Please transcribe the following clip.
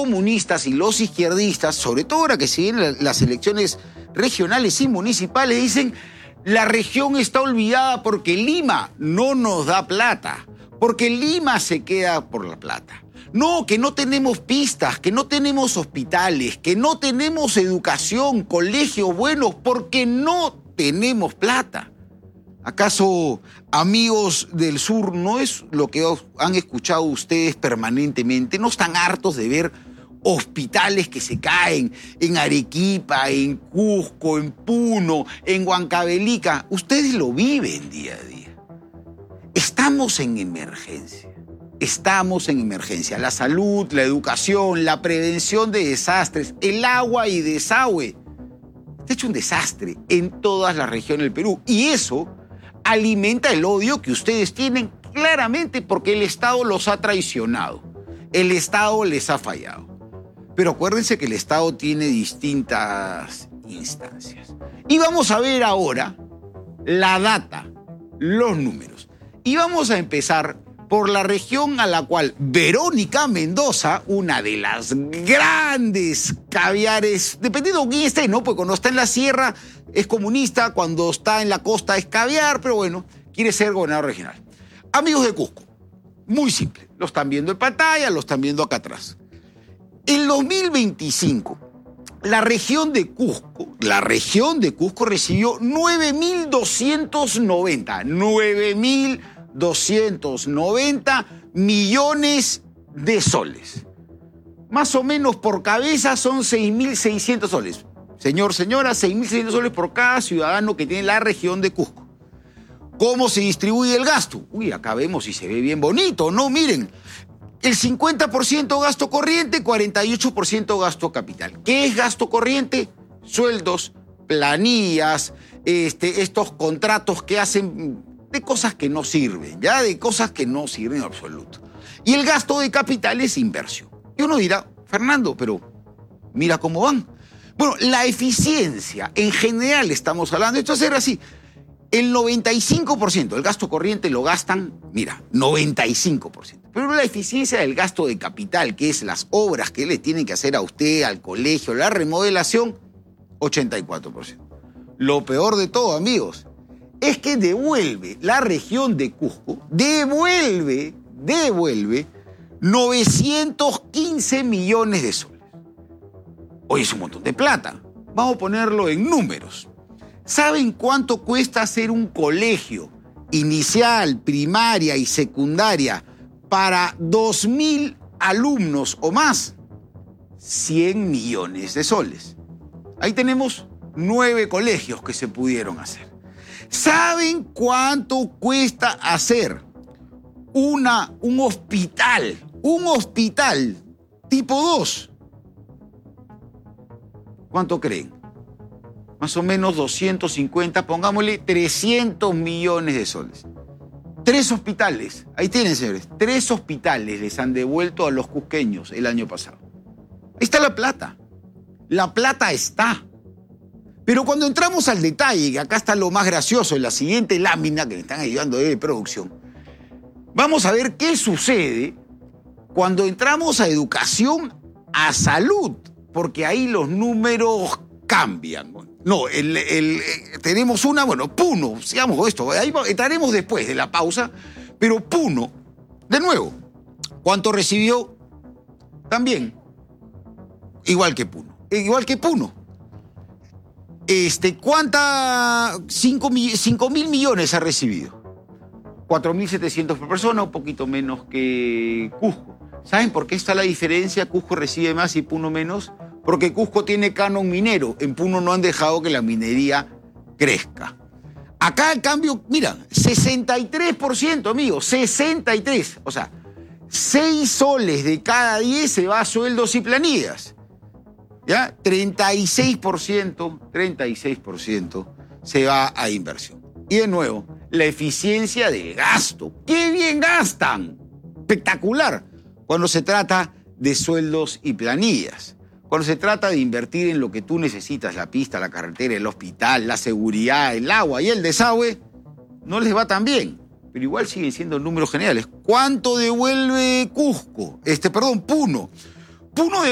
comunistas y los izquierdistas, sobre todo ahora que se vienen las elecciones regionales y municipales, dicen: la región está olvidada porque Lima no nos da plata, porque Lima se queda por la plata. No, que no tenemos pistas, que no tenemos hospitales, que no tenemos educación, colegios buenos, porque no tenemos plata. ¿Acaso, amigos del sur, no es lo que han escuchado ustedes permanentemente? ¿No están hartos de ver hospitales que se caen en Arequipa, en Cusco, en Puno, en Huancavelica? Ustedes lo viven día a día. Estamos en emergencia. Estamos en emergencia. La salud, la educación, la prevención de desastres, el agua y desagüe. Está hecho un desastre en todas las regiones del Perú. Y eso alimenta el odio que ustedes tienen claramente porque el Estado los ha traicionado. El Estado les ha fallado. Pero acuérdense que el Estado tiene distintas instancias. Y vamos a ver ahora la data, los números. Y vamos a empezar por la región a la cual Verónica Mendoza, una de las grandes caviares, dependiendo de quién esté, ¿no? Porque cuando está en la sierra es comunista, cuando está en la costa es caviar, pero bueno, quiere ser gobernador regional. Amigos de Cusco, muy simple, lo están viendo en pantalla, lo están viendo acá atrás. En 2025, la región de Cusco recibió 9.290 millones de soles. Más o menos por cabeza son 6.600 soles. Señor, señora, 6.600 soles por cada ciudadano que tiene la región de Cusco. ¿Cómo se distribuye el gasto? Uy, acá vemos y se ve bien bonito, ¿no? Miren, el 50% gasto corriente, 48% gasto capital. ¿Qué es gasto corriente? Sueldos, planillas, estos contratos que hacen de cosas que no sirven, ¿ya? De cosas que no sirven en absoluto. Y el gasto de capital es inversión. Y uno dirá: Fernando, pero mira cómo van. Bueno, la eficiencia, en general estamos hablando, esto es así, el 95% del gasto corriente lo gastan, mira, 95%. Pero la eficiencia del gasto de capital, que es las obras que le tienen que hacer a usted, al colegio, la remodelación, 84%. Lo peor de todo, amigos, es que devuelve la región de Cusco, devuelve 915 millones de soles. Hoy es un montón de plata. Vamos a ponerlo en números. ¿Saben cuánto cuesta hacer un colegio inicial, primaria y secundaria para 2.000 alumnos o más? 100 millones de soles. Ahí tenemos 9 colegios que se pudieron hacer. ¿Saben cuánto cuesta hacer un hospital tipo 2? ¿Cuánto creen? Más o menos 250, pongámosle 300 millones de soles. 3 hospitales, ahí tienen, señores, 3 hospitales les han devuelto a los cusqueños el año pasado. Ahí está la plata está. Pero cuando entramos al detalle, que acá está lo más gracioso en la siguiente lámina que me están ayudando de producción, vamos a ver qué sucede cuando entramos a educación, a salud, porque ahí los números cambian. No, tenemos Puno, sigamos con esto, ahí entraremos después de la pausa, pero Puno, de nuevo, ¿cuánto recibió? También, igual que Puno. 5.000 millones ha recibido. 4.700 por persona, un poquito menos que Cusco. ¿Saben por qué está la diferencia? Cusco recibe más y Puno menos. Porque Cusco tiene canon minero. En Puno no han dejado que la minería crezca. Acá, en cambio, mira, 63%, amigos, 63. O sea, 6 soles de cada 10 se va a sueldos y planillas. ¿Ya? 36% se va a inversión. Y de nuevo, la eficiencia del gasto. ¡Qué bien gastan! Espectacular. Cuando se trata de sueldos y planillas. Cuando se trata de invertir en lo que tú necesitas, la pista, la carretera, el hospital, la seguridad, el agua y el desagüe, no les va tan bien. Pero igual siguen siendo números generales. ¿Cuánto devuelve Puno? Puno